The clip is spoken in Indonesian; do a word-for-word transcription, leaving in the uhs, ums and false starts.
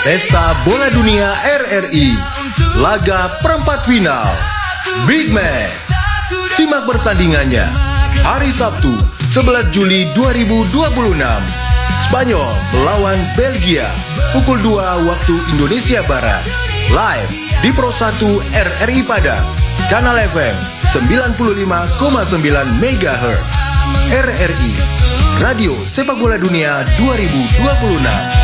Pesta Bola Dunia R R I, laga perempat final, Big Match. Simak pertandingannya hari Sabtu sebelas Juli dua ribu dua puluh enam. Spanyol melawan Belgia pukul dua waktu Indonesia Barat. Live di Pro satu R R I Padang, Kanal F M sembilan puluh lima koma sembilan megahertz. R R I, Radio Sepak Bola Dunia dua ribu dua puluh enam.